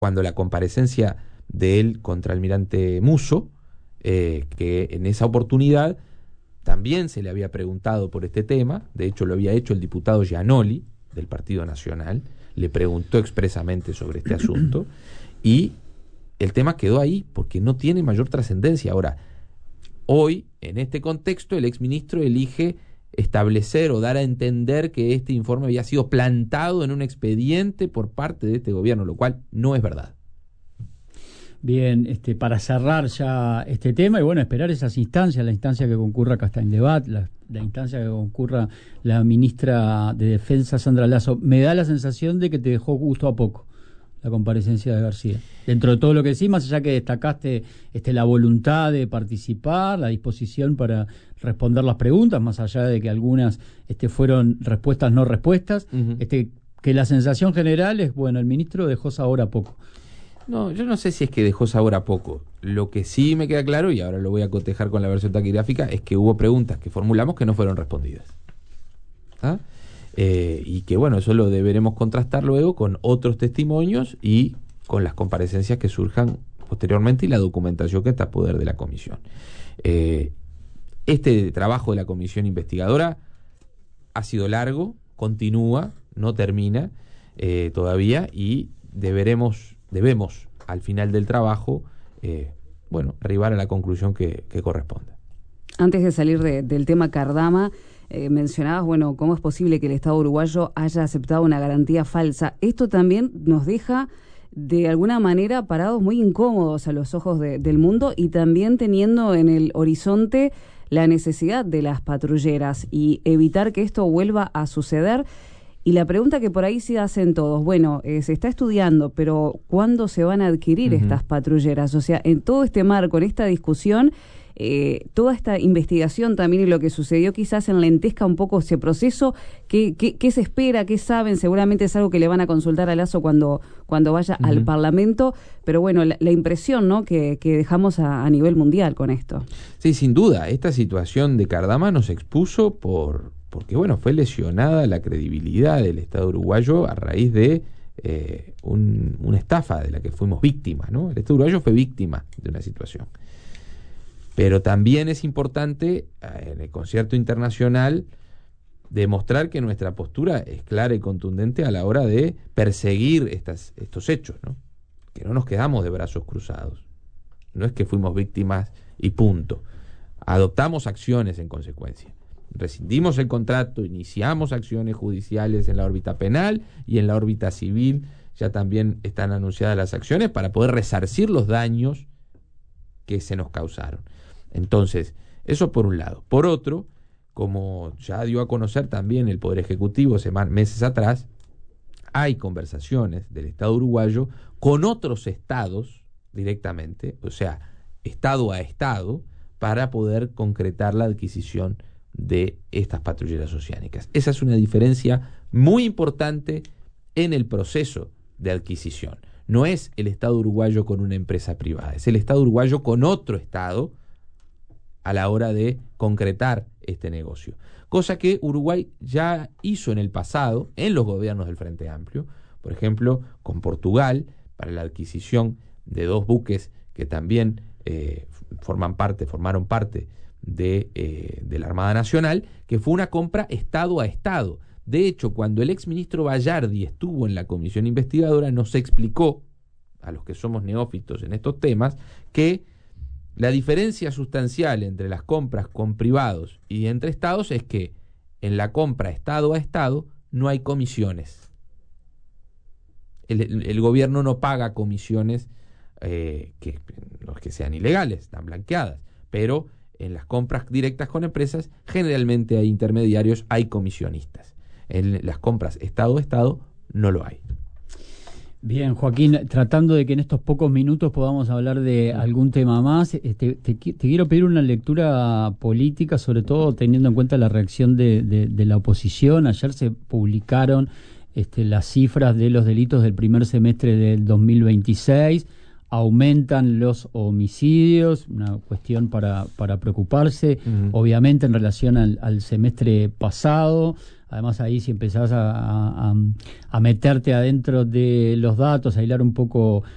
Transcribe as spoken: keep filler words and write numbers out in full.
cuando la comparecencia del contraalmirante Musso, eh, que en esa oportunidad también se le había preguntado por este tema, de hecho lo había hecho el diputado Gianoli del Partido Nacional, le preguntó expresamente sobre este asunto y el tema quedó ahí porque no tiene mayor trascendencia. Ahora, hoy, en este contexto, el exministro elige establecer o dar a entender que este informe había sido plantado en un expediente por parte de este gobierno, lo cual no es verdad. Bien, este, para cerrar ya este tema y bueno, esperar esas instancias, la instancia que concurra Castaing Debat, la, la instancia que concurra la ministra de Defensa Sandra Lasso, me da la sensación de que te dejó gusto a poco la comparecencia de García. Dentro de todo lo que decís, más allá que destacaste este, la voluntad de participar, la disposición para responder las preguntas, más allá de que algunas este, fueron respuestas no respuestas, uh-huh. este, que la sensación general es, bueno, el ministro dejó sabor a poco. No, yo no sé si es que dejó sabor a poco. Lo que sí me queda claro, y ahora lo voy a cotejar con la versión taquigráfica, es que hubo preguntas que formulamos que no fueron respondidas. ¿Ah? Eh, y que bueno, eso lo deberemos contrastar luego con otros testimonios y con las comparecencias que surjan posteriormente y la documentación que está a poder de la comisión. Eh, este trabajo de la comisión investigadora ha sido largo, continúa, no termina eh, todavía y deberemos, debemos al final del trabajo eh, bueno, arribar a la conclusión que, que corresponde. Antes de salir de, del tema Cardama, Eh, mencionabas, bueno, cómo es posible que el Estado uruguayo haya aceptado una garantía falsa. Esto también nos deja, de alguna manera, parados muy incómodos a los ojos de, del mundo y también teniendo en el horizonte la necesidad de las patrulleras y evitar que esto vuelva a suceder. Y la pregunta que por ahí sí hacen todos, bueno, eh, se está estudiando, pero ¿cuándo se van a adquirir uh-huh. estas patrulleras? O sea, en todo este marco, en esta discusión, Eh, toda esta investigación también y lo que sucedió quizás enlentezca un poco ese proceso. ¿Qué, qué, qué se espera? ¿Qué saben? Seguramente es algo que le van a consultar a Lasso cuando, cuando vaya uh-huh. al Parlamento, pero bueno, la, la impresión, ¿no?, que, que dejamos a, a nivel mundial con esto. Sí, sin duda, esta situación de Cardama nos expuso por porque bueno, fue lesionada la credibilidad del Estado uruguayo a raíz de eh, un, una estafa de la que fuimos víctimas, ¿no? El Estado uruguayo fue víctima de una situación. Pero también es importante, en el concierto internacional, demostrar que nuestra postura es clara y contundente a la hora de perseguir estas, estos hechos, ¿no? Que no nos quedamos de brazos cruzados. No es que fuimos víctimas y punto. Adoptamos acciones en consecuencia. Rescindimos el contrato, iniciamos acciones judiciales en la órbita penal y en la órbita civil. Ya también están anunciadas las acciones para poder resarcir los daños que se nos causaron. Entonces, eso por un lado. Por otro, como ya dio a conocer también el Poder Ejecutivo semanas, meses atrás, hay conversaciones del Estado uruguayo con otros estados directamente, o sea, estado a estado, para poder concretar la adquisición de estas patrulleras oceánicas. Esa es una diferencia muy importante en el proceso de adquisición. No es el Estado uruguayo con una empresa privada, es el Estado uruguayo con otro Estado a la hora de concretar este negocio. Cosa que Uruguay ya hizo en el pasado, en los gobiernos del Frente Amplio, por ejemplo, con Portugal, para la adquisición de dos buques que también eh, forman parte, formaron parte de, eh, de la Armada Nacional, que fue una compra Estado a Estado. De hecho, cuando el exministro Bayardi estuvo en la comisión investigadora, nos explicó, a los que somos neófitos en estos temas, que la diferencia sustancial entre las compras con privados y entre estados es que en la compra Estado a Estado no hay comisiones. El, el, el gobierno no paga comisiones eh, que, no es que sean ilegales, están blanqueadas, pero en las compras directas con empresas generalmente hay intermediarios, hay comisionistas. En las compras Estado a Estado no lo hay. Bien, Joaquín, tratando de que en estos pocos minutos podamos hablar de algún tema más, te, te, te quiero pedir una lectura política, sobre todo teniendo en cuenta la reacción de, de, de la oposición. Ayer se publicaron este, las cifras de los delitos del primer semestre del dos mil veintiséis, aumentan los homicidios, una cuestión para, para preocuparse, uh-huh. obviamente en relación al, al semestre pasado. Además, ahí si empezás a, a, a meterte adentro de los datos, a hilar un poco